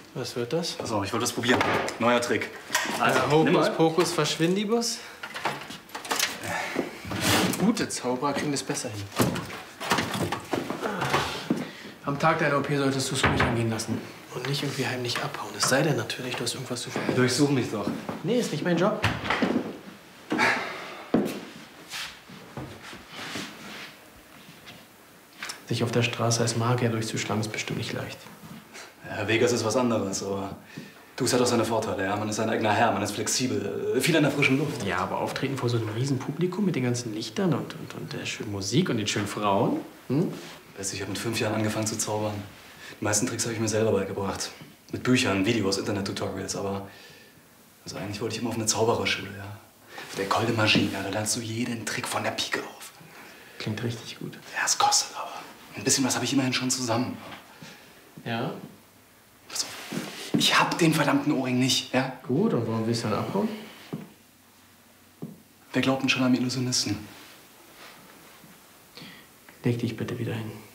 Was wird das? Pass auf, ich wollte das probieren. Neuer Trick. Also, Hokus Pokus Verschwindibus? Gute Zauberer kriegen das besser hin. Am Tag deiner OP solltest du es ruhig angehen lassen. Und nicht irgendwie heimlich abhauen. Es sei denn natürlich, du hast irgendwas zu verbergen. Durchsuch mich doch. Nee, ist nicht mein Job. Sich auf der Straße als Magier durchzuschlagen, ist bestimmt nicht leicht. Ja, Vegas ist was anderes, aber Dux hat auch seine Vorteile. Ja? Man ist sein eigener Herr, man ist flexibel, viel an der frischen Luft. Ja, aber auftreten vor so einem riesen Publikum mit den ganzen Lichtern und der schönen Musik und den schönen Frauen? Hm? Weißt du, ich habe mit 5 Jahren angefangen zu zaubern. Die meisten Tricks habe ich mir selber beigebracht. Mit Büchern, Videos, Internet-Tutorials, aber also eigentlich wollte ich immer auf eine Zaubererschule, ja. Auf der École de Magie, ja, da lernst du jeden Trick von der Pike auf. Klingt richtig gut. Ja, es kostet aber. Ein bisschen was habe ich immerhin schon zusammen. Ja? Pass auf. Ich hab den verdammten Ohrring nicht, ja? Gut, und warum willst du dann abhauen? Wer glaubt denn schon am Illusionisten? Leg dich bitte wieder hin.